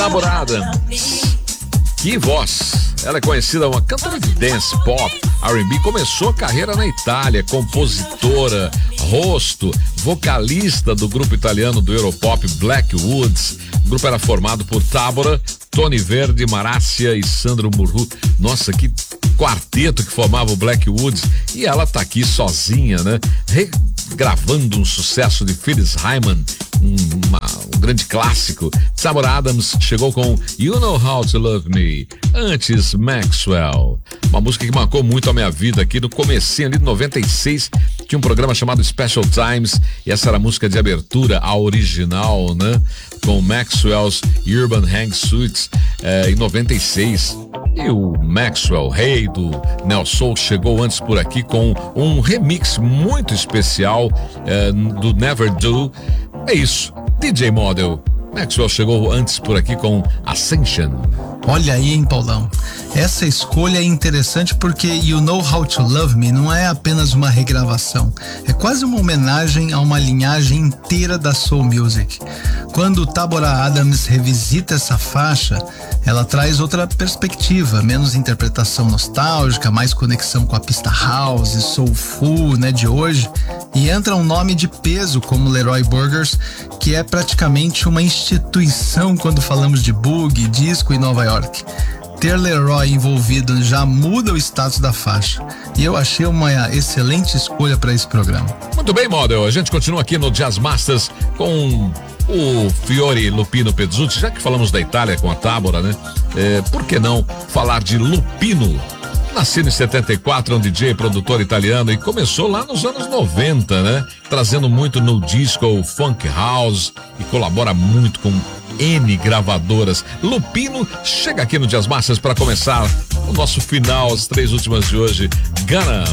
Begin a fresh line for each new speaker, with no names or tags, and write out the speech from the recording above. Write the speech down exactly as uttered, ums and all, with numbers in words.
Tabora Adams. Que voz! Ela é conhecida uma cantora de dance, pop, R and B. Começou a carreira na Itália, compositora, rosto, vocalista do grupo italiano do Europop Blackwoods. O grupo era formado por Tabora, Tony Verde, Marácia e Sandro Murru. Nossa, que quarteto que formava o Blackwoods. E ela tá aqui sozinha, né? Regravando um sucesso de Phyllis Hyman, um, uma, um grande clássico. Tabora Adams chegou com You Know How to Love Me. Antes, Maxwell. Uma música que marcou muito a minha vida aqui no comecinho ali de noventa e seis. Tinha um programa chamado Special Times e essa era a música de abertura, a original, né? Com Maxwell's Urban Hang Suites eh, em noventa e seis. E o Maxwell, rei do Neo Soul, chegou antes por aqui com um remix muito especial eh, do Never Do. É isso, D J Model. Maxwell chegou antes por aqui com Ascension.
Olha aí, hein, Paulão? Essa escolha é interessante porque You Know How to Love Me não é apenas uma regravação. É quase uma homenagem a uma linhagem inteira da soul music. Quando Tabora Adams revisita essa faixa, ela traz outra perspectiva, menos interpretação nostálgica, mais conexão com a pista house, soulful, né, de hoje. E entra um nome de peso como Leroy Burgers, que é praticamente uma instituição quando falamos de boogie, disco e Nova York. Ter Leroy envolvido já muda o status da faixa. E eu achei uma excelente escolha para esse programa.
Muito bem, Model. A gente continua aqui no Jazz Masters com o Fiore Lupino Pezzutti. Já que falamos da Itália com a Tabora, né? É, por que não falar de Lupino? Nascido em setenta e quatro, é um D J, produtor italiano e começou lá nos anos noventa, né? Trazendo muito no disco, funk house e colabora muito com N gravadoras. Lupino chega aqui no Jazz Masters para começar o nosso final, as três últimas de hoje. Gana.